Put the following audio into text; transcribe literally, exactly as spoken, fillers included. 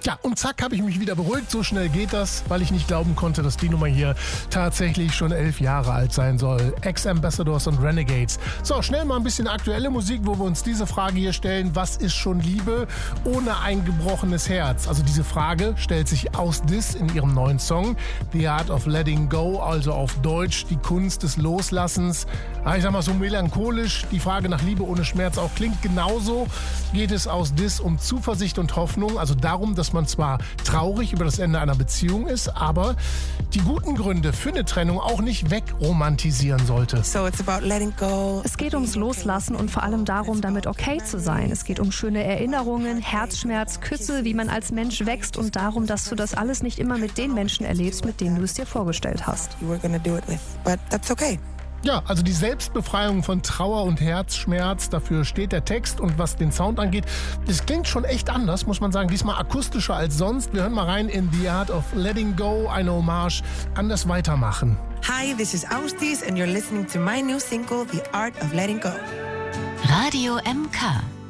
Ja, und zack, habe ich mich wieder beruhigt. So schnell geht das, weil ich nicht glauben konnte, dass die Nummer hier tatsächlich schon elf Jahre alt sein soll. Ex-Ambassadors und Renegades. So, schnell mal ein bisschen aktuelle Musik, wo wir uns diese Frage hier stellen. Was ist schon Liebe ohne ein gebrochenes Herz? Also diese Frage stellt sich aus Dis in ihrem neuen Song The Art of Letting Go, also auf Deutsch die Kunst des Loslassens. Ich sag mal so melancholisch, die Frage nach Liebe ohne Schmerz auch klingt. Genauso geht es aus Dis um Zuversicht und Hoffnung, also darum, dass man zwar traurig über das Ende einer Beziehung ist, aber die guten Gründe für eine Trennung auch nicht wegromantisieren sollte. So it's about letting go. Es geht ums Loslassen und vor allem darum, damit okay zu sein. Es geht um schöne Erinnerungen, Herzschmerz, Küsse, wie man als Mensch wächst und darum, dass du das alles nicht immer mit den Menschen erlebst, mit denen du es dir vorgestellt hast. You were gonna do it with, but that's okay. Ja, also die Selbstbefreiung von Trauer und Herzschmerz, dafür steht der Text. Und was den Sound angeht, das klingt schon echt anders, muss man sagen. Diesmal akustischer als sonst. Wir hören mal rein in The Art of Letting Go, eine Hommage an das Weitermachen. Hi, this is Austis and you're listening to my new single, The Art of Letting Go. Radio M K.